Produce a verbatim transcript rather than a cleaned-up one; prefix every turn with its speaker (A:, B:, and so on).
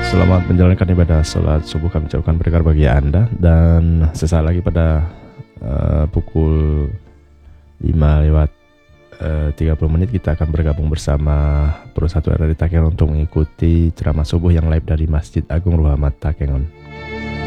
A: Selamat menjalankan ibadah sholat subuh kami ucapkan berkah bagi Anda. Dan sesaat lagi pada uh, pukul lima lewat uh, tiga puluh menit kita akan bergabung bersama Pro satu R R I Takengon untuk mengikuti ceramah subuh yang live dari Masjid Agung Ruhamat Takengon.